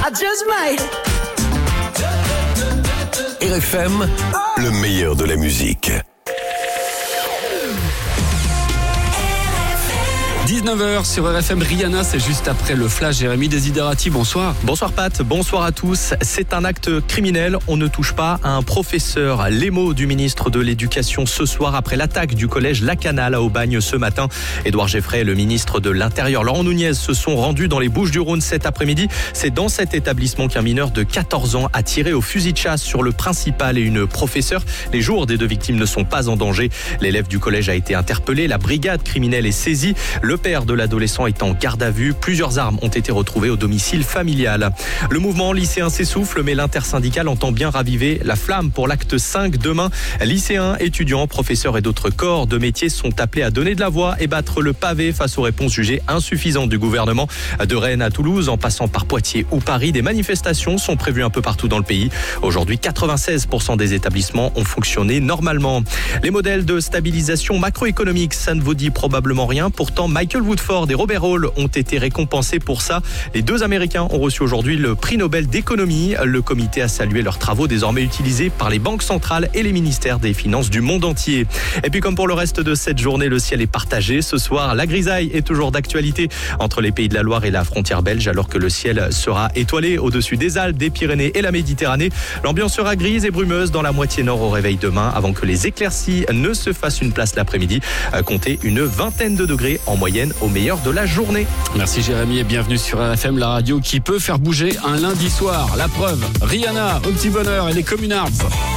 I just might. RFM, le meilleur de la musique. 19h sur RFM, Rihanna, c'est juste après le flash. Jérémy Desiderati, bonsoir. Bonsoir Pat, bonsoir à tous. C'est un acte criminel, on ne touche pas à un professeur. Les mots du ministre de l'Éducation ce soir après l'attaque du collège Lacanal à Aubagne ce matin. Édouard Geffray et le ministre de l'Intérieur Laurent Nunez se sont rendus dans les Bouches-du-Rhône cet après-midi. C'est dans cet établissement qu'un mineur de 14 ans a tiré au fusil de chasse sur le principal et une professeure. Les jours des deux victimes ne sont pas en danger. L'élève du collège a été interpellé, la brigade criminelle est saisie. Le père de l'adolescent est en garde à vue. Plusieurs armes ont été retrouvées au domicile familial. Le mouvement lycéen s'essouffle, mais l'intersyndicale entend bien raviver la flamme pour l'acte 5 demain. Lycéens, étudiants, professeurs et d'autres corps de métier sont appelés à donner de la voix et battre le pavé face aux réponses jugées insuffisantes du gouvernement. De Rennes à Toulouse, en passant par Poitiers ou Paris, des manifestations sont prévues un peu partout dans le pays. Aujourd'hui, 96% des établissements ont fonctionné normalement. Les modèles de stabilisation macroéconomique, ça ne vous dit probablement rien. Pourtant, Michael Woodford et Robert Hall ont été récompensés pour ça. Les deux Américains ont reçu aujourd'hui le prix Nobel d'économie. Le comité a salué leurs travaux désormais utilisés par les banques centrales et les ministères des Finances du monde entier. Et puis comme pour le reste de cette journée, le ciel est partagé. Ce soir, la grisaille est toujours d'actualité entre les Pays de la Loire et la frontière belge, alors que le ciel sera étoilé au-dessus des Alpes, des Pyrénées et la Méditerranée. L'ambiance sera grise et brumeuse dans la moitié nord au réveil demain, avant que les éclaircies ne se fassent une place l'après-midi. Comptez une vingtaine de degrés en moyenne au meilleur de la journée. Merci Jérémy et bienvenue sur RFM, la radio qui peut faire bouger un lundi soir. La preuve, Rihanna, au petit bonheur et les Communards.